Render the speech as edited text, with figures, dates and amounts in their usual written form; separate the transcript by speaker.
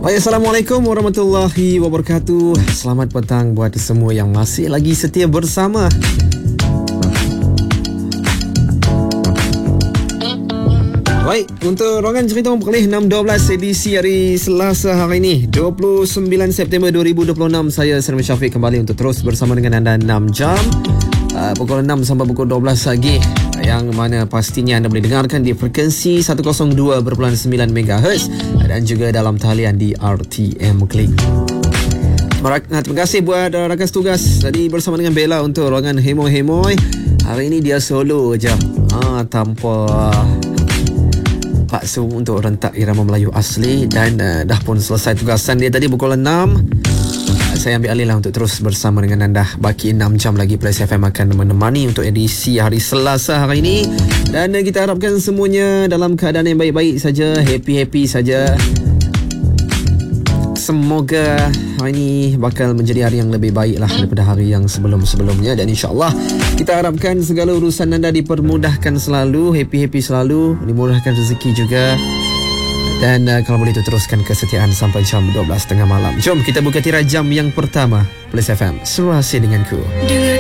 Speaker 1: Baik, Assalamualaikum warahmatullahi wabarakatuh. Selamat petang buat semua yang masih lagi setia bersama. Baik, untuk ruangan cerita memperoleh 6.12 edisi hari Selasa hari ini 29 September 2026. Saya Sermi Syafiq kembali untuk terus bersama dengan anda 6 jam, pukul 6 sampai pukul 12 pagi, yang mana pastinya anda boleh dengarkan di frekuensi 102.9 MHz dan juga dalam talian di RTM Klik. Terima kasih buat rakan tugas tadi bersama dengan Bella untuk ruangan Hemoy. Hari ini dia solo je, tanpa paksa untuk rentak irama Melayu asli, dan dah pun selesai tugasan dia tadi pukul 6. Saya ambil alih lah untuk terus bersama dengan anda. Baki 6 jam lagi Plus FM akan menemani untuk edisi hari Selasa hari ini, dan kita harapkan semuanya dalam keadaan yang baik-baik saja, happy saja. Semoga hari ini bakal menjadi hari yang lebih baik lah daripada hari yang sebelum-sebelumnya, dan insyaAllah kita harapkan segala urusan anda dipermudahkan selalu, happy selalu, dimudahkan rezeki juga. Dan kalau boleh itu teruskan kesetiaan sampai jam 12.30 malam. Jom kita buka tirai jam yang pertama. Plus FM, serasi denganku.